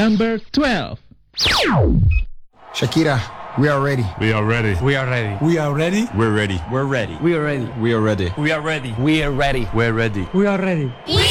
Number 12. Shakira, we are ready. We are ready. We are ready. We are ready. We're ready. We're ready. We are ready. We are ready. We are ready. We are ready. We're ready. We are ready. We